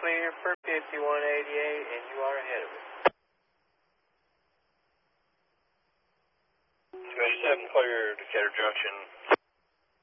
clear for 5188, and you are ahead of it. 27 clear Decatur Junction.